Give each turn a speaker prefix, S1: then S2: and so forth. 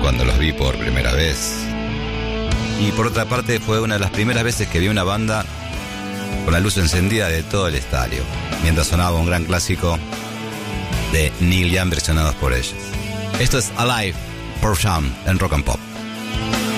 S1: cuando los vi por primera vez. Y por otra parte fue una de las primeras veces que vi una banda con la luz encendida de todo el estadio, mientras sonaba un gran clásico de Neil Young versionados por ellos. Esto es Alive, Pearl Jam en Rock and Pop.